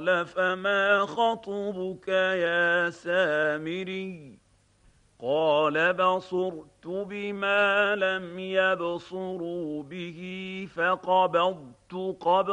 قال فما خطبك يا سامري قال بصرت بما لم يبصروا به فقبضت قبضة